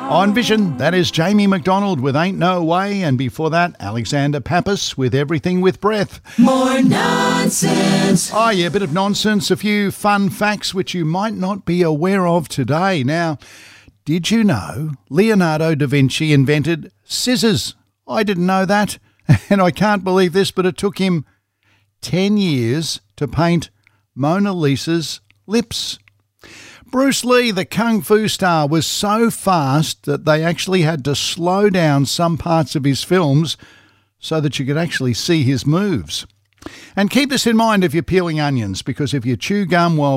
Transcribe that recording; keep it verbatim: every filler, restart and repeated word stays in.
On Vision, that is Jamie McDonald with Ain't No Way, and before that, Alexander Pappas with Everything with Breath. More nonsense. Oh yeah, a bit of nonsense, a few fun facts which you might not be aware of today. Now, did you know Leonardo da Vinci invented scissors? I didn't know that, and I can't believe this, but it took him ten years to paint Mona Lisa's lips. Bruce Lee, the kung fu star, was so fast that they actually had to slow down some parts of his films so that you could actually see his moves. And keep this in mind if you're peeling onions, because if you chew gum while